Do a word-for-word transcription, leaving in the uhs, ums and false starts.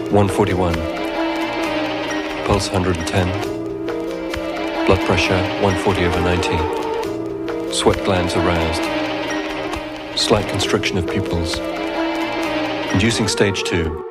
one forty-one. Pulse one hundred ten. Blood pressure one forty over ninety. Sweat glands aroused. Slight constriction of pupils. Inducing stage two.